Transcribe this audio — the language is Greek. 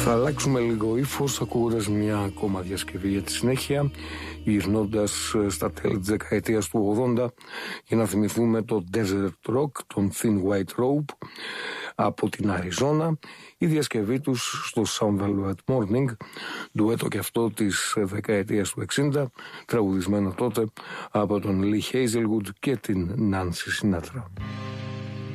Θα αλλάξουμε λίγο ύφος, ακούγοντας μια ακόμα διασκευή για τη συνέχεια, γυρνώντας στα τέλη της δεκαετίας του 80 για να θυμηθούμε το Desert Rock, τον Thin White Rope από την Αριζόνα, η διασκευή τους στο Some Velvet Morning, ντουέτο και αυτό της δεκαετίας του 60, τραγουδισμένο τότε από τον Lee Hazelwood και την Nancy Sinatra.